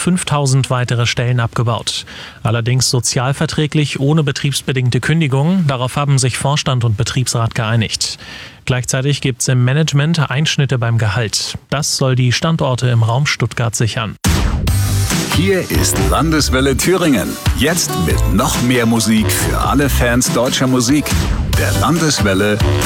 5.000 weitere Stellen abgebaut. Allerdings sozialverträglich ohne betriebsbedingte Kündigung. Darauf haben sich Vorstand und Betriebsrat geeinigt. Gleichzeitig gibt es im Management Einschnitte beim Gehalt. Das soll die Standorte im Raum Stuttgart sichern. Hier ist Landeswelle Thüringen. Jetzt mit noch mehr Musik für alle Fans deutscher Musik. Der Landeswelle